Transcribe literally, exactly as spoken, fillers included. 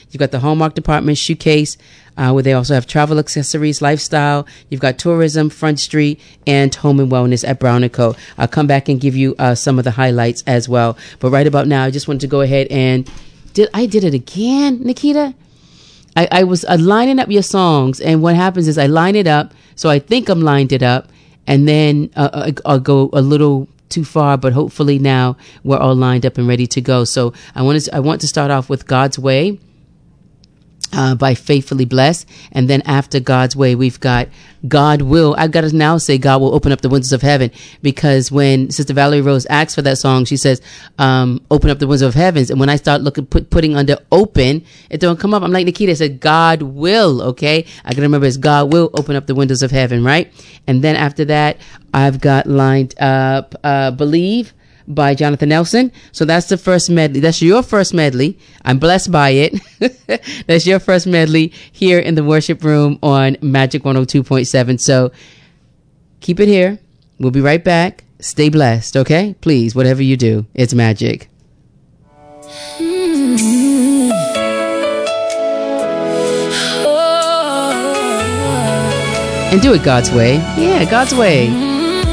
You've got the Hallmark department, Shoecase, uh, where they also have travel accessories, lifestyle. You've got tourism, Front Street, and home and wellness at Brown and Co. I'll come back and give you uh, some of the highlights as well. But right about now, I just wanted to go ahead and did I did it again, Nikita? I, I was uh, lining up your songs, and what happens is I line it up, so I think I'm lined it up, and then uh, I'll go a little too far, but hopefully now we're all lined up and ready to go. So I want to I want to start off with God's Way uh, by Faithfully Blessed, and then after God's Way, we've got God Will. I've got to now say God will open up the windows of heaven, because when Sister Valerie Rose asked for that song, she says, um, open up the windows of heavens. And when I start looking, put, putting under open, it don't come up. I'm like Nikita, I said, God will, okay? I can remember it's God will open up the windows of heaven, right? And then after that, I've got lined up, uh, Believe by Jonathan Nelson. So that's the first medley. That's your first medley. I'm blessed by it. That's your first medley here in the worship room on Magic one oh two point seven. So keep it here. We'll be right back. Stay blessed, okay? Please, whatever you do, it's magic. Mm-hmm. Oh. And do it God's way. Yeah, God's way.